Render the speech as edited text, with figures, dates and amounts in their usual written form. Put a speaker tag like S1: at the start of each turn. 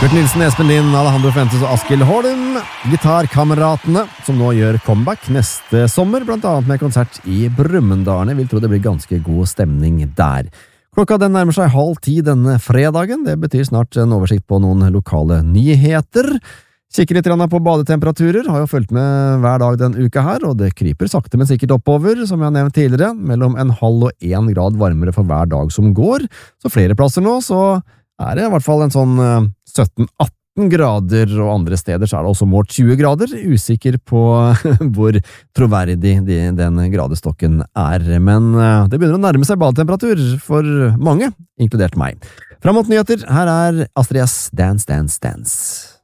S1: Kurt Nilsen, Espen Lind, Alejandro Fuentes og Askild Holm, gitarkameratene, som nå gjør comeback neste sommer, blant annet med konsert i Brumunddal. Jeg vil tro det blir ganske god stemning der. Klokka den nærmer seg 9:30 denne fredagen. Det betyr snart en oversikt på noen lokale nyheter. Kikker litt på badetemperaturer, har jo fulgt med hver dag den uka her, og det kryper sakte men sikkert oppover, som jeg har nevnt tidligere, mellom 0,5 og 1 grad varmere for hver dag som går. Så flere plasser nå, så er det i hvert fall en sånn 17-18 grader, og andre steder så er det også målt 20 grader. Usikker på hvor troverdig den gradestokken er, men det begynner å nærme seg badetemperatur for mange, inkludert meg. Frem mot nyheter, her er Astrid S. Dance, Dance, Dance.